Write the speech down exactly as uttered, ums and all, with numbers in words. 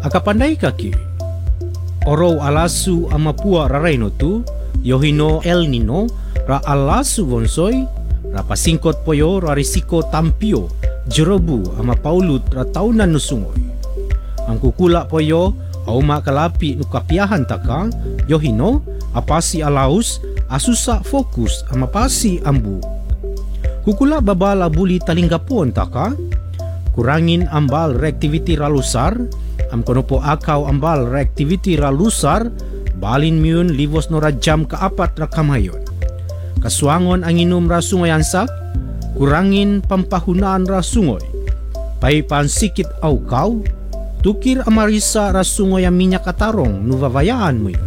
Akapanday kaki. Oro alasu amapua raraino tu, yohino El Nino, ra alasu vonsoy, ra pasingkot poyo ra risiko tampio, jerobu ama paulut ra taunan nusungoy. Ang kukula poyo, auma kalapi nukapiahan taka, yohino, apasi alaus, asusa fokus ama pasi ambu. Kukula babala buli talinggapon taka, kurangin ambal reactivity ralusar, am kono po akaw ambal reactivity ralusar, balin miun livos no rajam kaapat ra kamayon. Kaswangon ang inom ra sungoyansak, kurangin pampahunaan ra sungoy. Paipan sikit aukaw, tukir amarisa ra sungoy ang minyak katarong nuvavayaan mo.